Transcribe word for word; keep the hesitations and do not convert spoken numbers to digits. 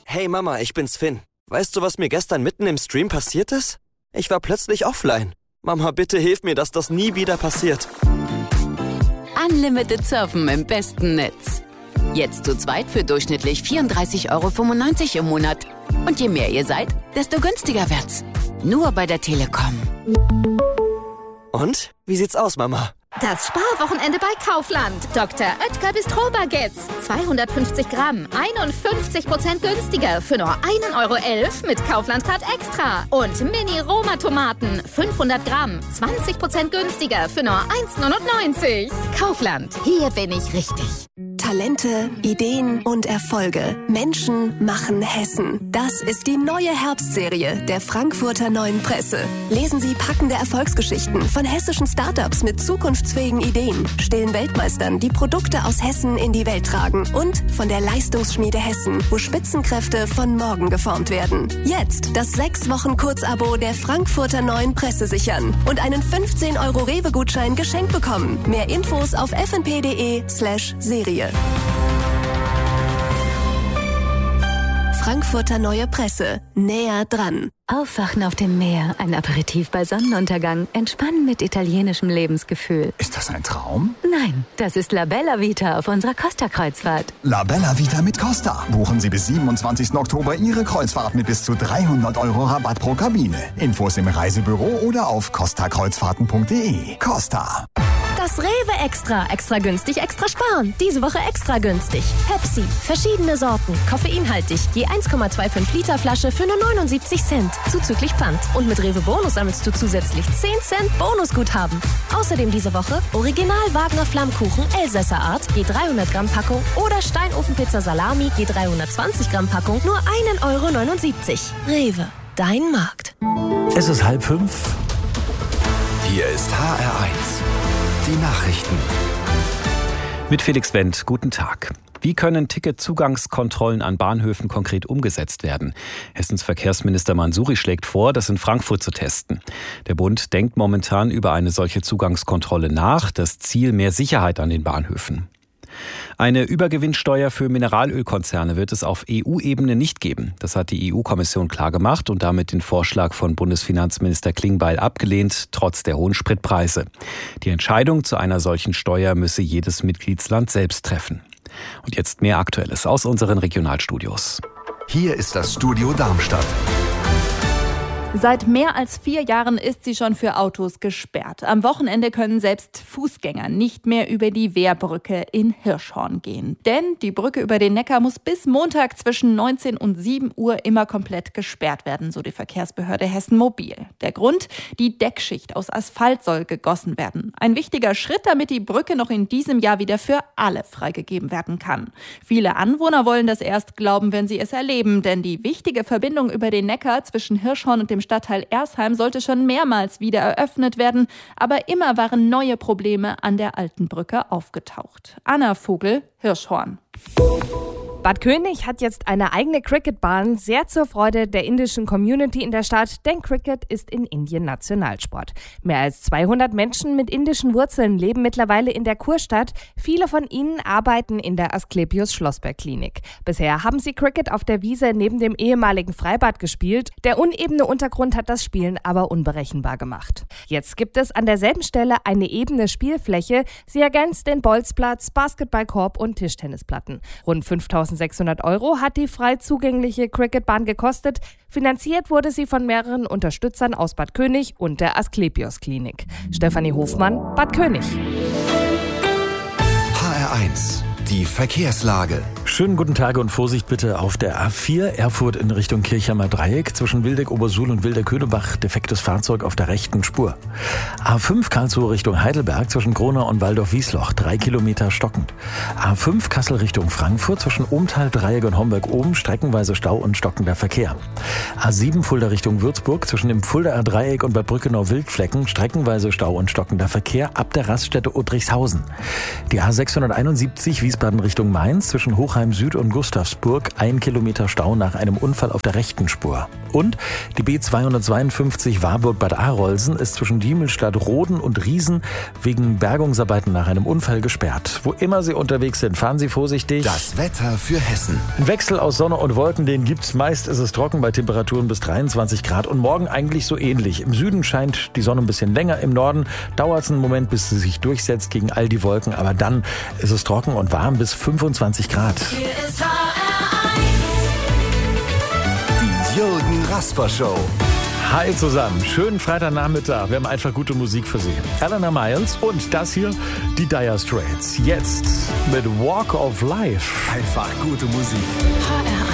Hey Mama, ich bin's Finn. Weißt du, was mir gestern mitten im Stream passiert ist? Ich war plötzlich offline. Mama, bitte hilf mir, dass das nie wieder passiert. Unlimited surfen im besten Netz. Jetzt zu zweit für durchschnittlich vierunddreißig Euro fünfundneunzig im Monat. Und je mehr ihr seid, desto günstiger wird's. Nur bei der Telekom. Und? Wie sieht's aus, Mama? Das Sparwochenende bei Kaufland. Doktor Oetker Bistro Baguettes. zweihundertfünfzig Gramm. einundfünfzig Prozent günstiger für nur ein Euro elf mit Kaufland-Card Extra. Und Mini-Roma-Tomaten. fünfhundert Gramm. zwanzig Prozent günstiger für nur eins neunundneunzig. Kaufland. Hier bin ich richtig. Talente, Ideen und Erfolge. Menschen machen Hessen. Das ist die neue Herbstserie der Frankfurter Neuen Presse. Lesen Sie packende Erfolgsgeschichten von hessischen Startups mit zukunftsfähigen Ideen, stillen Weltmeistern, die Produkte aus Hessen in die Welt tragen und von der Leistungsschmiede Hessen, wo Spitzenkräfte von morgen geformt werden. Jetzt das sechs Wochen Kurzabo der Frankfurter Neuen Presse sichern und einen fünfzehn Euro Rewe-Gutschein geschenkt bekommen. Mehr Infos auf fnp.de slash Serie. Frankfurter Neue Presse. Näher dran. Aufwachen auf dem Meer, ein Aperitif bei Sonnenuntergang, entspannen mit italienischem Lebensgefühl. Ist das ein Traum? Nein, das ist La Bella Vita auf unserer Costa-Kreuzfahrt. La Bella Vita mit Costa. Buchen Sie bis siebenundzwanzigsten Oktober Ihre Kreuzfahrt mit bis zu dreihundert Euro Rabatt pro Kabine. Infos im Reisebüro oder auf costa kreuzfahrten punkt de. Costa. Das Rewe Extra. Extra günstig, extra sparen. Diese Woche extra günstig. Pepsi. Verschiedene Sorten. Koffeinhaltig. Je eins Komma fünfundzwanzig Liter Flasche für nur neunundsiebzig Cent. Zuzüglich Pfand. Und mit Rewe Bonus sammelst du zusätzlich zehn Cent Bonusguthaben. Außerdem diese Woche Original Wagner Flammkuchen Elsässer Art. Je dreihundert Gramm Packung. Oder Steinofenpizza Salami. Je dreihundertzwanzig Gramm Packung. Nur ein Euro neunundsiebzig. Rewe. Dein Markt. Es ist halb fünf. Hier ist H R eins. Die Nachrichten. Mit Felix Wendt, guten Tag. Wie können Ticketzugangskontrollen an Bahnhöfen konkret umgesetzt werden? Hessens Verkehrsminister Mansouri schlägt vor, das in Frankfurt zu testen. Der Bund denkt momentan über eine solche Zugangskontrolle nach. Das Ziel: mehr Sicherheit an den Bahnhöfen. Eine Übergewinnsteuer für Mineralölkonzerne wird es auf E U-Ebene nicht geben. Das hat die E U-Kommission klargemacht und damit den Vorschlag von Bundesfinanzminister Klingbeil abgelehnt, trotz der hohen Spritpreise. Die Entscheidung zu einer solchen Steuer müsse jedes Mitgliedsland selbst treffen. Und jetzt mehr Aktuelles aus unseren Regionalstudios. Hier ist das Studio Darmstadt. Seit mehr als vier Jahren ist sie schon für Autos gesperrt. Am Wochenende können selbst Fußgänger nicht mehr über die Wehrbrücke in Hirschhorn gehen. Denn die Brücke über den Neckar muss bis Montag zwischen neunzehn und sieben Uhr immer komplett gesperrt werden, so die Verkehrsbehörde Hessen Mobil. Der Grund: die Deckschicht aus Asphalt soll gegossen werden. Ein wichtiger Schritt, damit die Brücke noch in diesem Jahr wieder für alle freigegeben werden kann. Viele Anwohner wollen das erst glauben, wenn sie es erleben, denn die wichtige Verbindung über den Neckar zwischen Hirschhorn und dem Stadtteil Ersheim sollte schon mehrmals wieder eröffnet werden, aber immer waren neue Probleme an der alten Brücke aufgetaucht. Anna Vogel, Hirschhorn. Bad König hat jetzt eine eigene Cricketbahn, sehr zur Freude der indischen Community in der Stadt, denn Cricket ist in Indien Nationalsport. Mehr als zweihundert Menschen mit indischen Wurzeln leben mittlerweile in der Kurstadt. Viele von ihnen arbeiten in der Asklepios Schlossberg Klinik. Bisher haben sie Cricket auf der Wiese neben dem ehemaligen Freibad gespielt. Der unebene Untergrund hat das Spielen aber unberechenbar gemacht. Jetzt gibt es an derselben Stelle eine ebene Spielfläche. Sie ergänzt den Bolzplatz, Basketballkorb und Tischtennisplatten. Rund fünftausendsechshundert Euro hat die frei zugängliche Cricketbahn gekostet. Finanziert wurde sie von mehreren Unterstützern aus Bad König und der Asklepios Klinik. Stefanie Hofmann, Bad König. H R eins. Die Verkehrslage. Schönen guten Tag und Vorsicht bitte auf der A vier Erfurt in Richtung Kirchheimer Dreieck zwischen Wildeck-Obersuhl und Wildeck-Köhnebach. Defektes Fahrzeug auf der rechten Spur. A fünf Karlsruhe Richtung Heidelberg zwischen Gronau und Waldorf-Wiesloch. Drei Kilometer stockend. A fünf Kassel Richtung Frankfurt zwischen Ohmtal, Dreieck und Homberg-Oben. Streckenweise Stau und stockender Verkehr. A sieben Fulda Richtung Würzburg zwischen dem Fuldaer Dreieck und Bad Brückenau-Wildflecken. Streckenweise Stau und stockender Verkehr ab der Raststätte Uttrichshausen. Die A sechshunderteinundsiebzig Wiesbaden Richtung Mainz zwischen Hochheim Hildesheim Süd und Gustavsburg. Ein Kilometer Stau nach einem Unfall auf der rechten Spur. Und die B zweihundertzweiundfünfzig Warburg-Bad Arolsen ist zwischen Diemelstadt-Roden und Riesen wegen Bergungsarbeiten nach einem Unfall gesperrt. Wo immer Sie unterwegs sind, fahren Sie vorsichtig. Das Wetter für Hessen. Ein Wechsel aus Sonne und Wolken, den gibt's. Meist ist es trocken bei Temperaturen bis dreiundzwanzig Grad und morgen eigentlich so ähnlich. Im Süden scheint die Sonne ein bisschen länger, im Norden dauert es einen Moment, bis sie sich durchsetzt gegen all die Wolken, aber dann ist es trocken und warm bis fünfundzwanzig Grad. Hier ist H R eins. Die Jürgen Rasper Show. Hi zusammen, schönen Freitagnachmittag. Wir haben einfach gute Musik für Sie. Elena Miles und das hier, die Dire Straits. Jetzt mit Walk of Life. Einfach gute Musik. H R